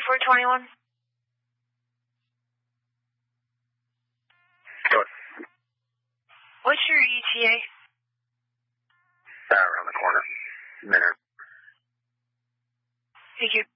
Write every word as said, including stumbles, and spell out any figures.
four twenty-one. Good. What's your E T A? Uh, around the corner. Minute. Thank you.